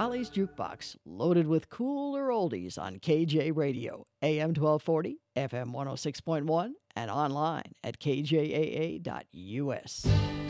Holly's Jukebox, loaded with cooler oldies on KJ Radio, AM 1240, FM 106.1, and online at kjaa.us.